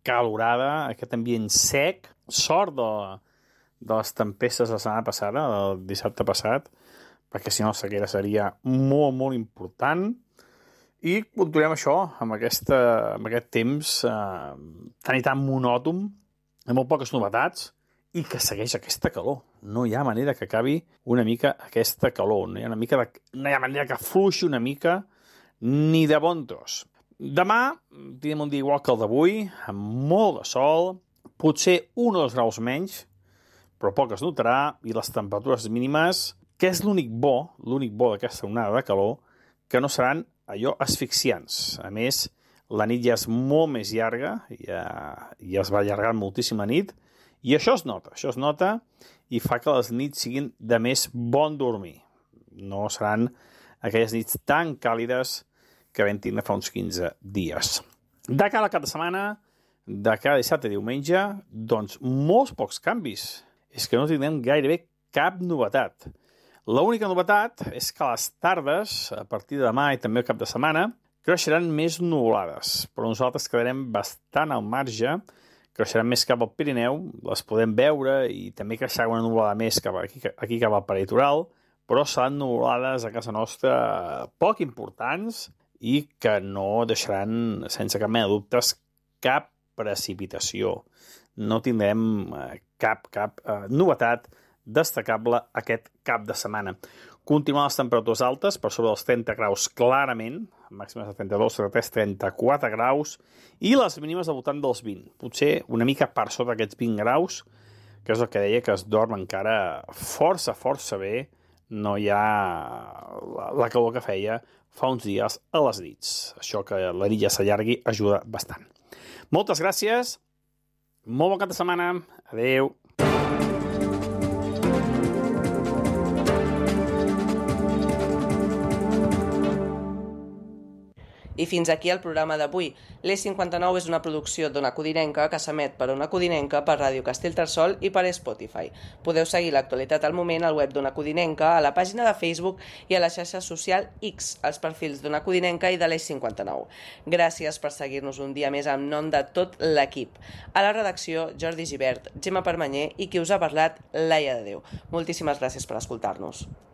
calorada, aquest ambient sec, sort de les tempestes la setmana passada, el dissabte passat, perquè si no la sequera seria molt, molt important. I continuem això, amb aquest temps tan i tan monòton, amb molt poques novetats, i que segueix aquesta calor. No hi ha manera que acabi una mica aquesta calor. No hi ha manera que fluixi una mica ni de bon tros. Demà tenim un dia igual que el d'avui, amb molt de sol, potser 1 o 2 graus menys, però poc es notarà, i les temperatures mínimes, que és l'únic bo d'aquesta onada de calor, que no seran allò asfixiants. A més, la nit ja és molt més llarga, ja es va allargar moltíssim la nit, i això es nota i fa que les nits siguin de més bon dormir. No seran aquelles nits tan càlides que vam tindre fa uns 15 dies. De cara al cap de setmana, de cada dissabte i diumenge, doncs molts pocs canvis. És que no tindrem gairebé cap novetat. L'única novetat és que les tardes, a partir de demà i també el cap de setmana, creixeran més nuvolades, però nosaltres quedarem bastant al marge, creixeran més cap al Pirineu, les podem veure i també creixerà una nuvolada més aquí cap al peritoral, però seran nuvolades a casa nostra poc importants i que no deixaran, sense cap mena de dubtes, cap precipitació. No tindrem cap novetat destacable aquest cap de setmana. Continuen les temperatures altes, per sobre dels 30 graus clarament, màximes de 32, 33, 34 graus, i les mínimes al voltant dels 20. Potser una mica per sota d'aquests 20 graus, que és el que deia, que es dorm encara força bé. No hi ha la calor que feia fa uns dies a les nits. Això que la nit ja s'allargui ajuda bastant. Moltes gràcies, molt bon cap de setmana, adeu. I fins aquí el programa d'avui. l'E59 és una producció d'Ona Codinenca que s'emet per Ona Codinenca, per Ràdio Castellterçol i per Spotify. Podeu seguir l'actualitat al moment al web d'Ona Codinenca, a la pàgina de Facebook i a la xarxa social X, als perfils d'Ona Codinenca i de l'E59. Gràcies per seguir-nos un dia més en nom de tot l'equip. A la redacció, Jordi Gibert, Gemma Permanyer i qui us ha parlat, Laia de Déu. Moltíssimes gràcies per escoltar-nos.